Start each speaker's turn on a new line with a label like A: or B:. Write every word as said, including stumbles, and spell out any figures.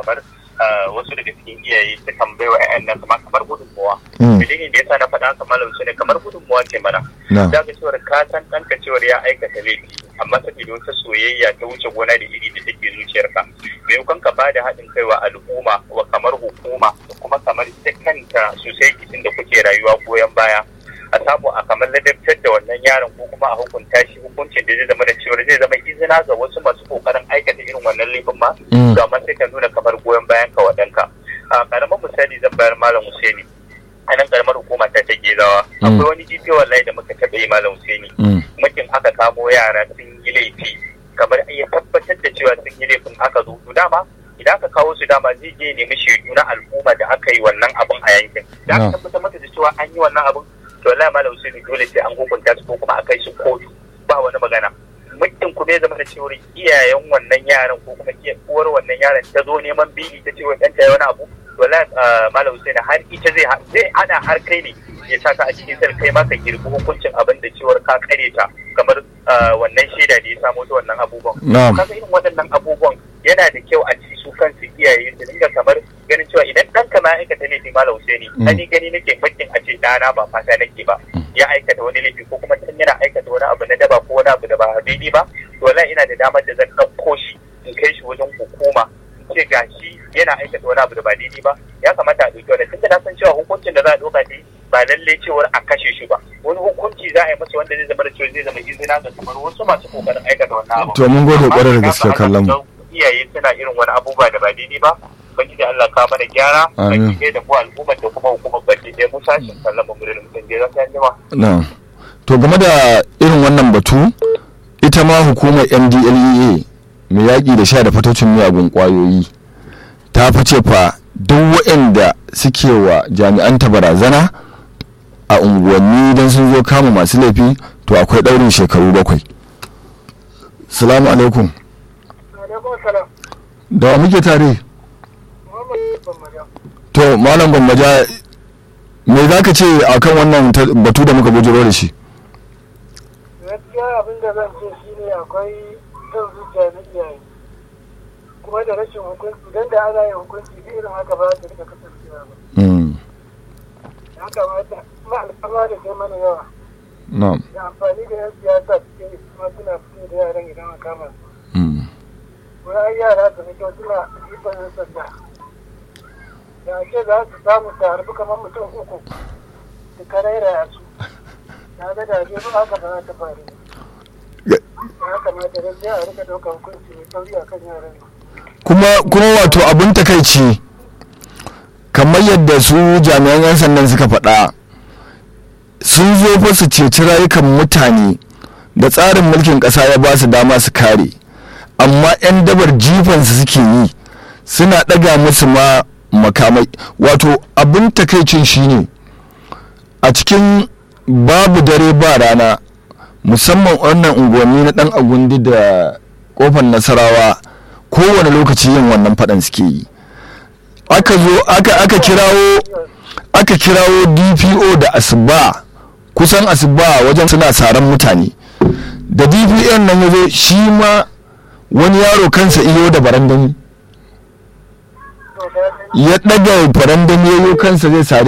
A: kamar wasu daga cikin iyaye sukan bai wa ƴaƴan nan kamar kamar gudunmuwa dalilin da yasa na faɗa kamar su ne kamar gudunmuwa ce mana za ka cewar ka san ɗanka cewar ya aikata laifi amma saboda wata soyayya ta wuce gona da iri da take zuciyarka maimakon ka ba da haɗin kai wa al'umma wa kamar hukuma da kuma kamar ita kanta society din da kuke rayuwa goyon baya a samu a kamar ladabtar da wannan yaron ko kuma a hukunta shi hukuncin da zai zama da cewar zai zama izina ga wasu masu kokarin aikata irin wannan laifin ma ga ma sai ka nuna kamar goyon bayan ka wa ɗanka a karamar misali zan bayar malam Husaini a nan karamar hukuma ta ta Gezawa akwai wani jibi wallahi da muka taɓa yi malam Husaini mutum aka kamo yara sun yi laifi kamar ya tabbatar da cewa sun yi laifin aka zo to dama idan aka kawo su dama zai je nemi shaidu na al'umma da aka yi wannan abin a yankin da aka tabbatar mata da cewa an yi wannan abin to wallahi malam Husaini dole sai an hukunta su ko kuma a kai su kotu ba wani magana mutum kuma ya zama da cewa iyayen wannan yaran ko kuma iya uwar wannan yaran ta zo neman bili ta ce wa ɗanta ya wani abu to wallahi malam Husaini har ita zai zai hada har kai ne ya sa ka a cikin sar kai ma ka girbi hukuncin abin da cewar ka kare ta kamar wannan shaida da ya samo ta wannan abubuwan kaga irin waɗannan abubuwan yana da kyau a ci su kansu iyaye su dinga kamar ganin cewa idan ɗanka ma aikata laifi malam Husaini ani gani nake bakin a ce ɗana ba fata nake ba ya aikata wani laifi ko kuma tun yana aikata wani abu na daba ko wani abu da ba daidai ba to wallahi ina da damar da zan ɗauko shi in kai shi wajen hukuma in ce gashi yana aikata wani abu da ba daidai ba ya kamata a ɗauki wani tunda na san cewa hukuncin da za a ɗauka ne ba lallai cewar a kashe shi ba wani hukunci za a yi masa wanda zai zama da cewa zai zama izina ga kamar wasu masu kokarin aikata wannan abu
B: to mun gode kwarai da gaske kallon mu
A: iyaye suna irin wani abubuwa da ba daidai ba baki da Allah ka mana gyara baki ɗaya da mu al'ummar da kuma hukumar baki ɗaya mu sashin kallon mu da mutum da za ta jima
B: na'am to game da irin wannan batu ita ma hukumar M D L E A mai yaƙi da sha da fatocin miyagun ƙwayoyi ta fice fa duk waɗanda suke wa jami'an ta barazana a unguwanni don sun zo kama masu laifi to akwai ɗaurin shekaru bakwai. Salamu alaikum. Da wa muke tare? To malam Gwammaja me za ka ce a kan wannan batu da muka bujiro da shi?
C: Gaskiya abin da zan ce shi ne akwai son zuciya na iyaye kuma da rashin hukunci don da ana yin hukunci irin haka ba ta rika kasancewa ba. Ya kamata ma alfama da kai mana yawa. Da amfani da yan siyasa suke kuma suna fito da yaran idan a kama su. Wani yara su fito suna jifan yan sanda. Da ake za su samu su harbi kamar mutum uku su karairaya su. Na ga da ake ba haka ba za ta faru. Ya kamata da ya rika ɗaukar hukunci mai sauri a kan yaran.
B: Kuma kuma wato abin takaici kamar yadda su jami'an 'yan sandan suka faɗa sun zo fa su ceci rayukan mutane da tsarin mulkin ƙasa ya ba su dama su kare amma 'yan dabar jifansu suke yi suna ɗaga musu ma makamai wato abin takaicin shine a cikin babu dare ba rana musamman wannan unguwanni na ɗan agundi da ƙofar Nasarawa kowane lokaci yin wannan faɗan suke yi aka zo aka aka kirawo aka kirawo D P O da asuba kusan asuba wajen suna saran mutane da D P O nan yazo shi ma wani yaro kansa iyo da barandami ya daga barandami yayo kansa zai sare